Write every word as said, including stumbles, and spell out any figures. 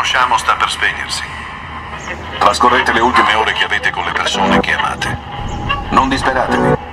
conosciamo sta per spegnersi. Trascorrete le ultime ore che avete con le persone che amate. Non disperatevi.